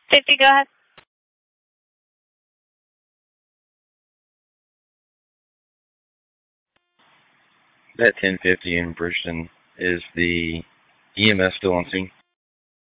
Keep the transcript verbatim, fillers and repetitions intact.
fifty, go ahead. That ten fifty in Bridgeton, is the E M S still on scene?